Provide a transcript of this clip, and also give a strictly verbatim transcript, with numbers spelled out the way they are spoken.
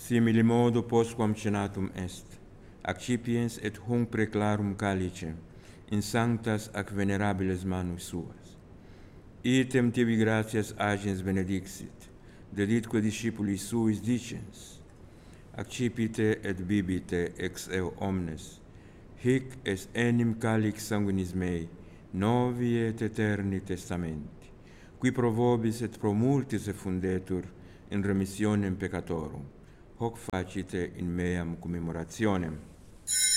simili modo postquam cenatum est, accipiens et hunc preclarum calice, in sanctas ac venerabiles manus suas. Item tibi gratias agens benedixit, deditque discipulis suis dicens, accipite et bibite ex eo omnes, hic est enim calix sanguinis mei, novi et eterni testamenti, qui pro vobis et pro multis effundetur in remissionem peccatorum, hoc facite in meam commemorationem.